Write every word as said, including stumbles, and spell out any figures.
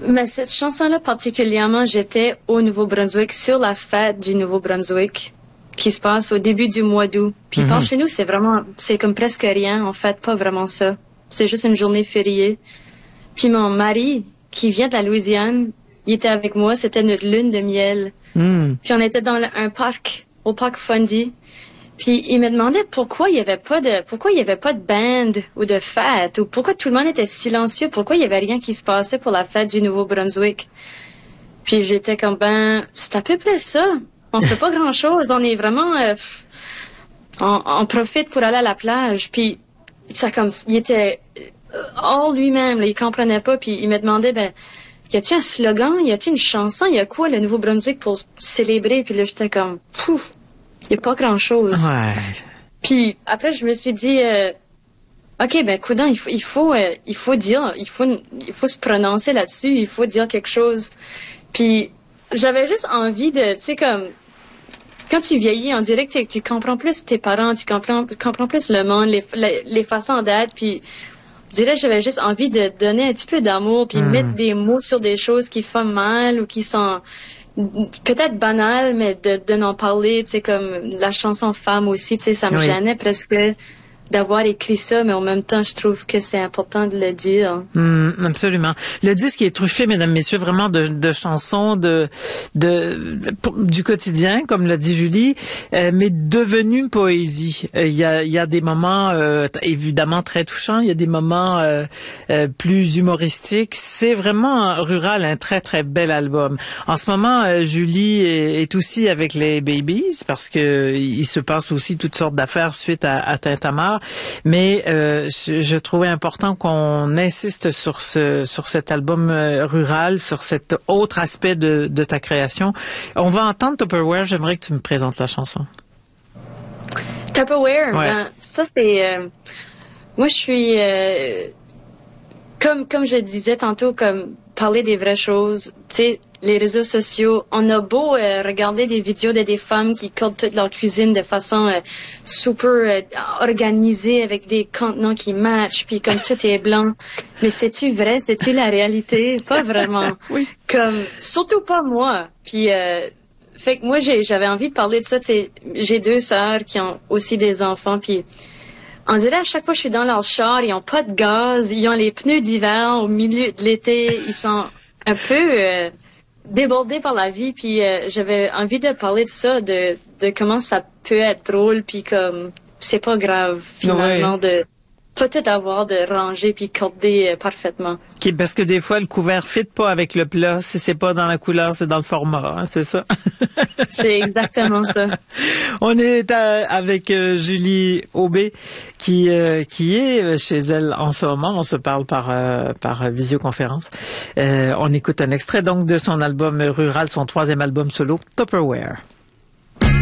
Mais cette chanson-là particulièrement, j'étais au Nouveau-Brunswick sur la fête du Nouveau-Brunswick qui se passe au début du mois d'août. Puis Mm-hmm. par chez nous, c'est vraiment, c'est comme presque rien. On fête pas vraiment ça. C'est juste une journée fériée. Puis mon mari, qui vient de la Louisiane, il était avec moi. C'était notre lune de miel. Mm. Puis on était dans le, un parc, au parc Fundy. Puis il me demandait pourquoi il y avait pas de pourquoi il y avait pas de band ou de fête ou pourquoi tout le monde était silencieux, pourquoi il y avait rien qui se passait pour la fête du Nouveau-Brunswick. Puis j'étais comme ben c'est à peu près ça. On fait pas grand-chose, on est vraiment euh, on, on profite pour aller à la plage. Puis ça comme il était hors lui-même, là, il comprenait pas puis il me demandait ben y a-tu un slogan, y a-tu une chanson, y a quoi le Nouveau-Brunswick pour célébrer. Puis là j'étais comme pouf. Il n'y a pas grand-chose. Ouais. Puis après, je me suis dit, euh, OK, ben, coudonc, il faut, il faut, euh, il faut dire, il faut, il faut se prononcer là-dessus, il faut dire quelque chose. Puis j'avais juste envie de, tu sais, comme, quand tu vieillis, on dirait que tu comprends plus tes parents, tu comprends, comprends plus le monde, les, les, les façons d'être, puis je dirais que j'avais juste envie de donner un petit peu d'amour, puis Mm. mettre des mots sur des choses qui font mal ou qui sont peut-être banal, mais de, de n'en parler, tu sais, comme la chanson Femme aussi, tu sais, ça me Oui. gênait presque d'avoir écrit ça, mais en même temps, je trouve que c'est important de le dire. Mm, absolument. Le disque est truffé, mesdames, messieurs, vraiment de, de chansons de, de, du quotidien, comme l'a dit Julie, euh, mais devenu poésie. Il euh, y, a, y a des moments euh, évidemment très touchants, il y a des moments euh, euh, plus humoristiques. C'est vraiment Rural, un très très bel album. En ce moment, euh, Julie est, est aussi avec les Babies parce que il se passe aussi toutes sortes d'affaires suite à, à Tintamarre. Mais euh, je, je trouvais important qu'on insiste sur ce sur cet album euh, Rural, sur cet autre aspect de, de ta création. On va entendre Tupperware. J'aimerais que tu me présentes la chanson. Tupperware, Ouais. ben, ça c'est... Euh, moi, je suis... Euh, comme comme je disais tantôt, comme parler des vraies choses, tu sais, les réseaux sociaux, on a beau euh, regarder des vidéos de des femmes qui codent toute leur cuisine de façon euh, super euh, organisée avec des contenants qui matchent, puis comme tout est blanc. Mais c'est-tu vrai? C'est-tu la réalité? Pas vraiment. Oui. Comme, surtout pas moi. Puis, euh, fait que moi, j'ai, j'avais envie de parler de ça. Tu sais, j'ai deux sœurs qui ont aussi des enfants, puis on dirait à chaque fois que je suis dans leur char, ils ont pas de gaz, ils ont les pneus d'hiver au milieu de l'été, ils sont un peu euh, débordés par la vie, puis euh, j'avais envie de parler de ça, de, de comment ça peut être drôle, puis comme c'est pas grave finalement Ouais. de pas tout avoir de ranger puis corder euh, parfaitement. Okay, parce que des fois le couvert fit pas avec le plat. Si c'est pas dans la couleur, c'est dans le format. Hein, c'est ça. C'est exactement ça. On est à, avec euh, Julie Aubé qui euh, qui est chez elle en ce moment. On se parle par euh, par visioconférence. Euh, on écoute un extrait donc de son album Rural, son troisième album solo, Tupperware.